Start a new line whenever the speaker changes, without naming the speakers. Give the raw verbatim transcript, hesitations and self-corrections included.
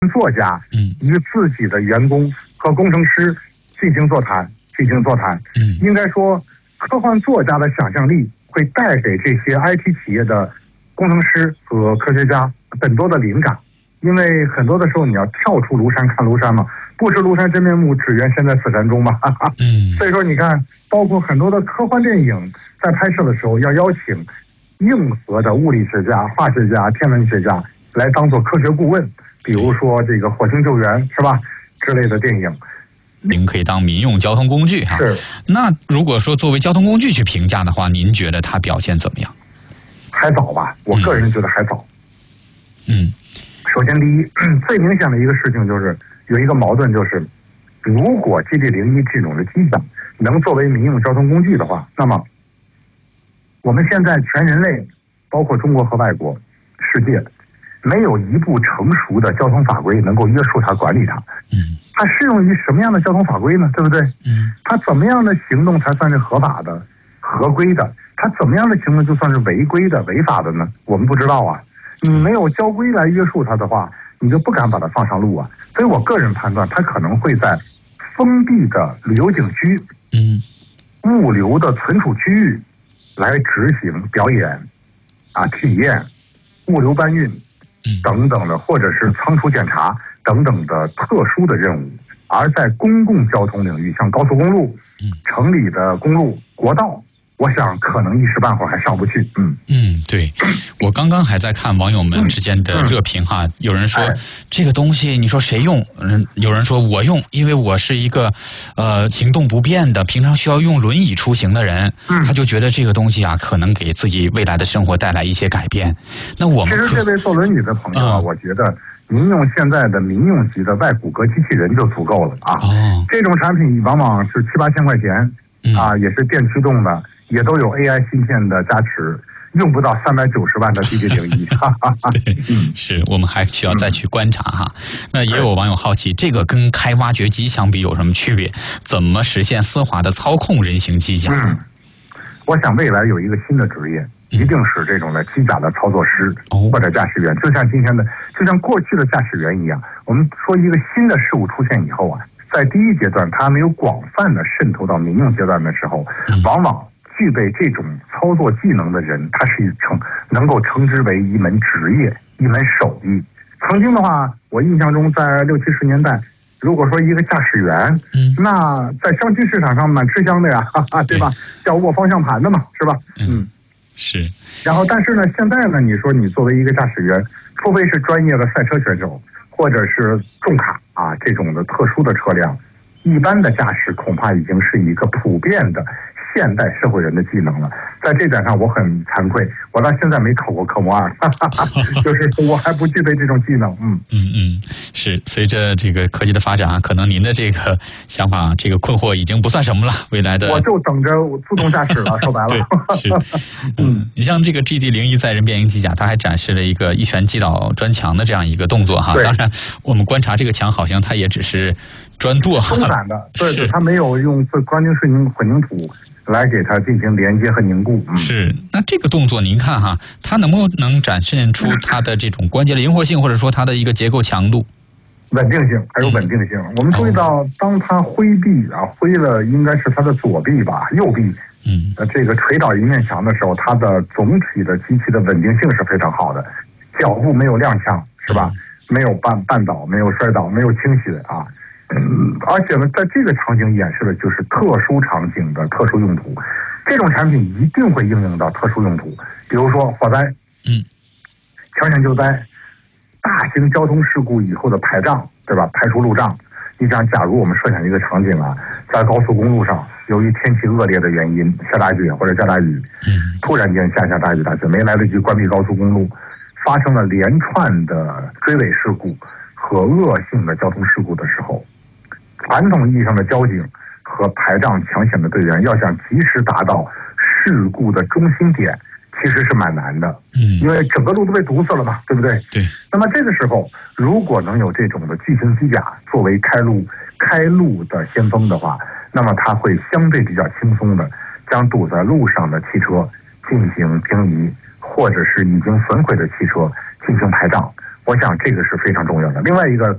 作家
嗯
与自己的员工和工程师进行座谈，进行座谈。
嗯，
应该说，科幻作家的想象力会带给这些 I T 企业的工程师和科学家很多的灵感，因为很多的时候你要跳出庐山看庐山嘛，不识庐山真面目，只缘身在此山中嘛。哈哈
嗯，
所以说你看，包括很多的科幻电影在拍摄的时候要邀请硬核的物理学家、化学家、天文学家来当做科学顾问，比如说这个火星救援是吧之类的电影。
您可以当民用交通工具哈。
是。
那如果说作为交通工具去评价的话，您觉得它表现怎么样？
还早吧，我个人觉得还早。
嗯。
首先，第一，最明显的一个事情就是有一个矛盾，就是如果 G D 零一这种的机甲能作为民用交通工具的话，那么我们现在全人类，包括中国和外国世界，没有一部成熟的交通法规能够约束它、管理它。
嗯。
它适用于什么样的交通法规呢？对不对？
嗯。
它怎么样的行动才算是合法的、合规的？它怎么样的行动就算是违规的、违法的呢？我们不知道啊。你没有交规来约束它的话，你就不敢把它放上路啊。所以我个人判断，它可能会在封闭的旅游景区、
嗯，
物流的存储区域来执行表演、啊体验、物流搬运等等的，或者是仓储检查等等的特殊的任务。而在公共交通领域，像高速公路、城里的公路、国道，我想可能一时半会儿还上不去。嗯
嗯，对，我刚刚还在看网友们之间的热评哈，嗯、有人说、哎、这个东西你说谁用？嗯，有人说我用，因为我是一个呃行动不便的，平常需要用轮椅出行的人，嗯、他就觉得这个东西啊，可能给自己未来的生活带来一些改变。那我们
其实这位坐轮椅的朋友啊，嗯、我觉得您用现在的民用级的外骨骼机器人就足够了啊。哦，这种产品往往是七八千块钱、嗯、啊，也是电驱动的。也都有 A I 芯片的加持，用不到三百九十万的 G D 零一。
对，是我们还需要再去观察哈。嗯、那也有网友好奇，这个跟开挖掘机相比有什么区别？怎么实现丝滑的操控人形机甲？
嗯，我想未来有一个新的职业，一定是这种的机甲的操作师、嗯、或者驾驶员，就像今天的，就像过去的驾驶员一样。我们说一个新的事物出现以后啊，在第一阶段它没有广泛的渗透到民用阶段的时候，嗯、往往具备这种操作技能的人，他是一称能够称之为一门职业、一门手艺。曾经的话，我印象中在六七十年代，如果说一个驾驶员，嗯，那在相亲市场上蛮吃香的呀，哈哈，对吧？要握方向盘的嘛，是吧？
嗯，是。
然后，但是呢，现在呢，你说你作为一个驾驶员，除非是专业的赛车选手，或者是重卡啊这种的特殊的车辆，一般的驾驶恐怕已经是一个普遍的现代社会人的技能了。在这点上我很惭愧，我到现在没考过科目二，就是我还不具备这种技能。嗯
嗯嗯，是随着这个科技的发展啊，可能您的这个想法、这个困惑已经不算什么了。未来的
我就等着自动驾驶了，说白了。
对，是。嗯，你像这个 G D 零一载人变形机甲，它还展示了一个一拳击倒砖墙的这样一个动作哈。当然，我们观察这个墙好像它也只是砖垛哈，
松散的，对，它没有用钢筋水泥混凝土来给它进行连接和凝固。嗯、
是，那这个动作您看哈，它能不能展现出它的这种关节灵活性，或者说它的一个结构强度？
稳定性，还有稳定性。嗯、我们注意到，当它挥臂啊，挥了应该是它的左臂吧，右臂，嗯，呃，这个捶倒一面墙的时候，它的总体的机器的稳定性是非常好的，脚步没有踉跄，是吧？嗯、没有绊绊倒，没有摔倒，没有倾斜啊。嗯，而且呢，在这个场景演示的就是特殊场景的特殊用途，这种产品一定会应用到特殊用途，比如说火灾，嗯，抢险救灾，大型交通事故以后的排障，对吧？排除路障。你想，假如我们设想一个场景啊，在高速公路上，由于天气恶劣的原因，下大雪或者下大雨，嗯，突然间下下大雨大雪，没来得及关闭高速公路，发生了连串的追尾事故和恶性的交通事故的时候，传统意义上的交警和排障抢险的队员要想及时达到事故的中心点，其实是蛮难的。嗯，因为整个路都被堵死了嘛，对不对？
对。
那么这个时候，如果能有这种的巨型机甲作为开路开路的先锋的话，那么它会相对比较轻松的将堵在路上的汽车进行平移，或者是已经损毁的汽车进行排障。我我想这个是非常重要的。另外一个